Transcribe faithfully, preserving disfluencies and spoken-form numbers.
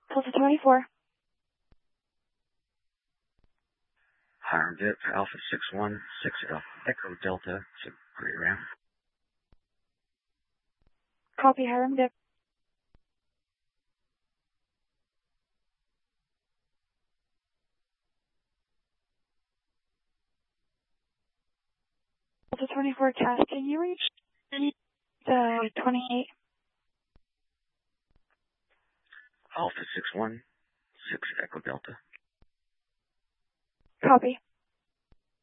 Delta twenty-four. Hiram Dip, Alpha six one six Echo Delta to Great Ram. Copy, Hiram Dip. Delta twenty-four, Cass, can you reach the twenty-eight? Alpha six one six Echo Delta. Copy.